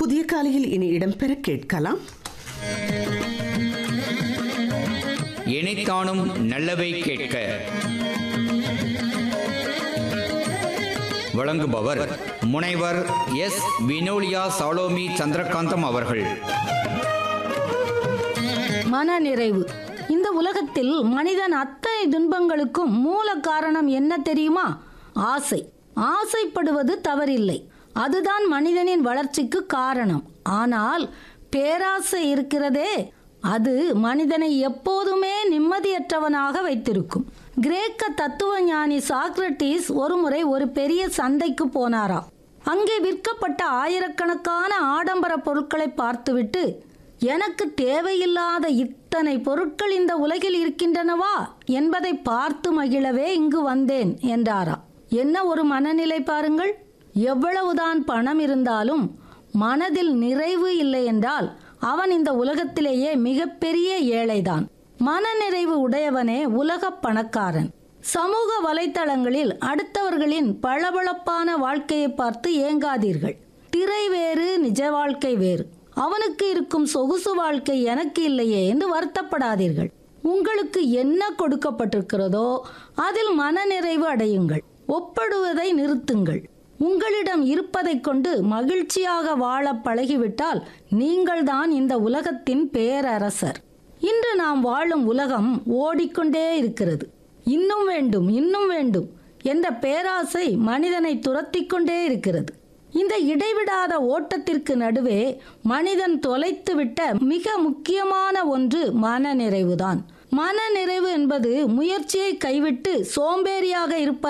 புதிய காலையில் இனி இடம்பெற கேட்கலாம். இணைத்தானும் நல்லவை கேட்க வழங்குபவர் முனைவர் எஸ். வினோலியா சாலோமி சந்திரகாந்தம் அவர்கள். மனநிறைவு. இந்த உலகத்தில் மனிதன் அத்தனை துன்பங்களுக்கும் மூல காரணம் என்ன தெரியுமா? ஆசை. ஆசைப்படுவது தவறில்லை, அதுதான் மனிதனின் வளர்ச்சிக்கு காரணம். ஆனால் பேராசை இருக்கிறதே, அது மனிதனை எப்போதுமே நிம்மதியற்றவனாக வைத்திருக்கும். கிரேக்க தத்துவ ஞானி சாக்ரட்டிஸ் ஒருமுறை ஒரு பெரிய சந்தைக்கு போனாராம். அங்கே விற்கப்பட்ட ஆயிரக்கணக்கான ஆடம்பர பொருட்களை பார்த்துவிட்டு, எனக்கு தேவையில்லாத இத்தனை பொருட்கள் இந்த உலகில் இருக்கின்றனவா என்பதை பார்த்து மகிழவே இங்கு வந்தேன் என்றாராம். என்ன ஒரு மனநிலை பாருங்கள்! எவ்வளவுதான் பணம் இருந்தாலும் மனதில் நிறைவு இல்லை என்றால் அவன் இந்த உலகத்திலேயே மிகப்பெரிய ஏழைதான். மனநிறைவு உடையவனே உலக பணக்காரன். சமூக வலைத்தளங்களில் அடுத்தவர்களின் பளபளப்பான வாழ்க்கையை பார்த்து ஏங்காதீர்கள். திரை வேறு, நிஜ வாழ்க்கை வேறு. அவனுக்கு இருக்கும் சொகுசு வாழ்க்கை எனக்கு இல்லையே என்று வருத்தப்படாதீர்கள். உங்களுக்கு என்ன கொடுக்கப்பட்டிருக்கிறதோ அதில் மனநிறைவு அடையுங்கள். ஒப்பிடுவதை நிறுத்துங்கள். உங்களிடம் இருப்பதை கொண்டு மகிழ்ச்சியாக வாழ பழகிவிட்டால் நீங்கள்தான் இந்த உலகத்தின் பேரரசர். இன்று நாம் வாழும் உலகம் ஓடிக்கொண்டே இருக்கிறது. இன்னும் வேண்டும், இன்னும் வேண்டும் என்ற பேராசை மனிதனை துரத்தி கொண்டே இருக்கிறது. இந்த இடைவிடாத ஓட்டத்திற்கு நடுவே மனிதன் தொலைத்துவிட்ட மிக முக்கியமான ஒன்று மனநிறைவுதான். மனநிறைவு என்பது முயற்சியை கைவிட்டு சோம்பேறியாக இருப்ப